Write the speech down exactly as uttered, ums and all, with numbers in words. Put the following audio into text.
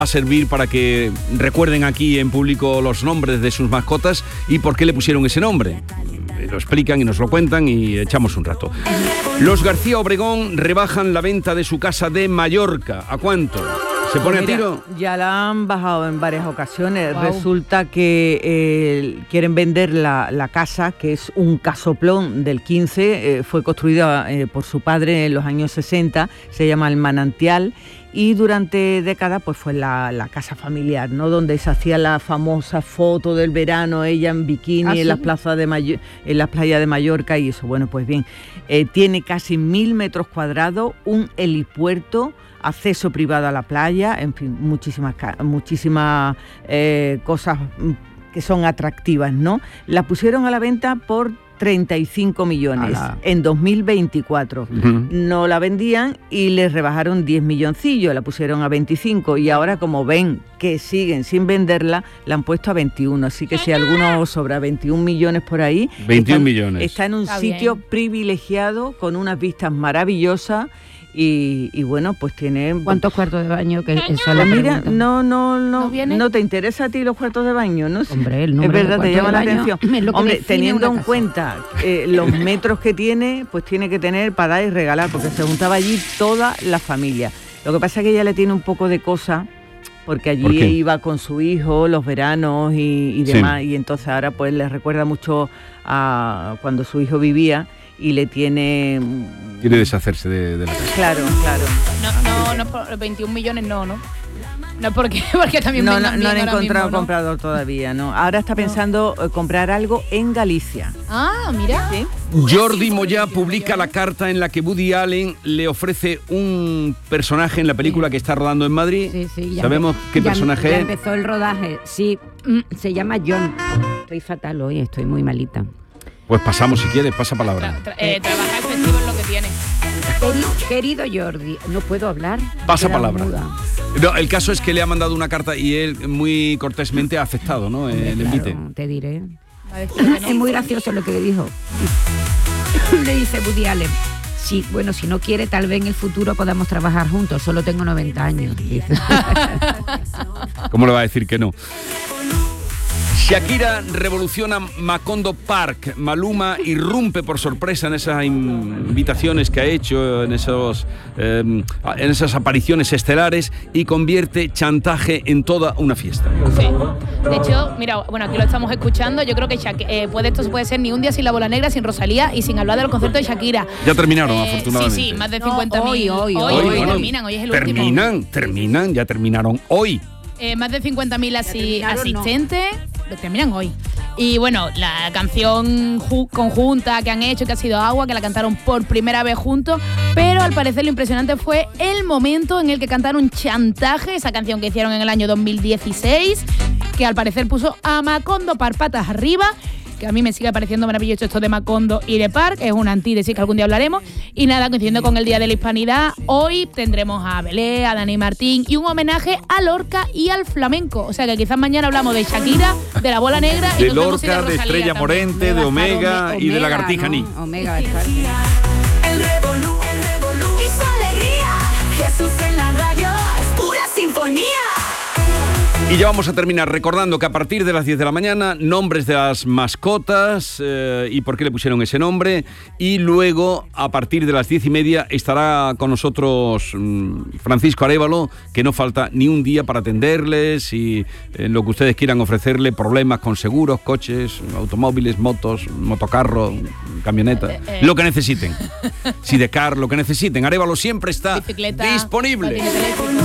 a servir para que recuerden aquí en público los nombres de sus mascotas y por qué le pusieron ese nombre. Lo explican y nos lo cuentan y echamos un rato. Los García Obregón rebajan la venta de su casa de Mallorca. ¿A cuánto? ¿Se pone Mira, a tiro? Ya la han bajado en varias ocasiones. Wow. Resulta que eh, quieren vender la, la casa, que es un casoplón del quince, eh, fue construida eh, por su padre en los años sesenta, se llama El Manantial, y durante décadas pues fue la, la casa familiar, ¿no? Donde se hacía la famosa foto del verano, ella en bikini, ¿Ah, sí? en las plazas de Mayo- en las playas de Mallorca y eso. Bueno, pues bien, eh, tiene casi mil metros cuadrados, un helipuerto, acceso privado a la playa, en fin, muchísimas ca- muchísimas eh, cosas mm, que son atractivas, ¿no? La pusieron a la venta por treinta y cinco millones Ala. en dos mil veinticuatro. Ujú. No la vendían y les rebajaron diez milloncillos, la pusieron a veinticinco y ahora como ven que siguen sin venderla, la han puesto a veintiuno. Así que si alguno sobra veintiún millones por ahí, veintiún está, millones. está en un Está sitio bien. privilegiado con unas vistas maravillosas y, y bueno, pues tiene... ¿Cuántos cuartos de baño? Que esa es la Pues mira, pregunta. no, no, no, ¿No viene? no te interesa a ti los cuartos de baño, ¿no? Hombre, el Es número de verdad, te cuartos llama de la baño atención. es lo que Hombre, define teniendo una en casa. cuenta eh, los metros que tiene, pues tiene que tener para dar y regalar, porque se juntaba allí toda la familia. Lo que pasa es que ella le tiene un poco de cosa, porque allí ¿Por qué? iba con su hijo los veranos y, y Sí. demás, y entonces ahora pues le recuerda mucho a cuando su hijo vivía y le tiene... Quiere deshacerse de, de la casa. Claro, claro. No, no, no, por veintiún millones no, ¿no? No, porque, porque también No, no, vengan no han bien ahora encontrado mismo, ¿no? comprador todavía, ¿no? Ahora está pensando eh, comprar algo en Galicia. Ah, mira. ¿Sí? Jordi Moyá publica la carta en la que Woody Allen le ofrece un personaje en la película que está rodando en Madrid. Sí, sí, ya ¿Sabemos empe- qué ya- personaje ya es? empezó el rodaje, sí, mm, se llama John. Estoy fatal hoy, estoy muy malita. Pues pasamos si quieres, pasa Tra- palabra. tra- eh, trabajar efectivo es lo que tiene. Queri- Querido Jordi, no puedo hablar. Pasa queda palabra. muda. No, el caso es que le ha mandado una carta y él muy cortésmente ha aceptado, ¿no? El Claro, envite. te diré. Va a decir que no. Es muy gracioso lo que le dijo. Le dice Woody Allen. Sí, bueno, si no quiere, tal vez en el futuro podamos trabajar juntos. Solo tengo noventa años. Dice. ¿Cómo le va a decir que no? Shakira revoluciona Macondo Park. Maluma irrumpe por sorpresa en esas invitaciones que ha hecho, en, esos, eh, en esas apariciones estelares y convierte chantaje en toda una fiesta. Sí. De hecho, mira, bueno, aquí lo estamos escuchando. Yo creo que Shak- eh, puede, esto puede ser ni un día sin la bola negra, sin Rosalía y sin hablar de los conciertos de Shakira. Ya terminaron, Eh, afortunadamente. Sí, sí, más de No, cincuenta mil. hoy, hoy, hoy, hoy, hoy bueno, terminan, hoy es el último. Terminan, terminan, ya terminaron hoy. Eh, más de cincuenta mil así, terminaron, no. asistentes, lo terminan hoy. Y bueno, la canción ju- conjunta que han hecho, que ha sido Agua, que la cantaron por primera vez juntos, pero al parecer lo impresionante fue el momento en el que cantaron Chantaje, esa canción que hicieron en el año dos mil dieciséis, que al parecer puso a Macondo par patas arriba, que a mí me sigue pareciendo maravilloso esto de Macondo y de Park, es una antítesis que algún día hablaremos. Y nada, coincidiendo con el Día de la Hispanidad, hoy tendremos a Belé, a Dani Martín y un homenaje a Lorca y al flamenco. O sea que quizás mañana hablamos de Shakira, de la bola negra y De nos vemos si Lorca, de Rosalía Estrella también. Morente, de Va a estar Omega Ome- y de Omega, Lagartija ¿no? Ni. Omega va a estar. El revolú, el revolú y su alegría. Jesús en la radio, es pura sinfonía. Y ya vamos a terminar recordando que a partir de las diez de la mañana, nombres de las mascotas eh, y por qué le pusieron ese nombre. Y luego, a partir de las diez y media, estará con nosotros mmm, Francisco Arévalo, que no falta ni un día para atenderles y eh, lo que ustedes quieran ofrecerle, problemas con seguros, coches, automóviles, motos, motocarro, camioneta, Eh, eh. lo que necesiten. Sidecar, lo que necesiten. Arévalo siempre está Bicicleta, disponible. patinete eléctrico.